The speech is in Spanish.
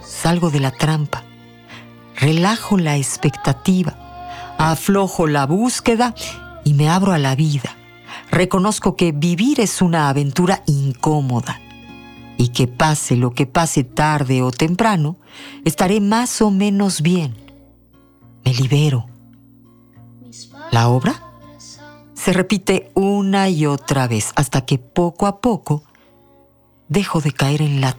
salgo de la trampa, relajo la expectativa, aflojo la búsqueda y me abro a la vida. Reconozco que vivir es una aventura incómoda y que pase lo que pase tarde o temprano, estaré más o menos bien. Me libero. La obra se repite una y otra vez hasta que poco a poco dejo de caer en la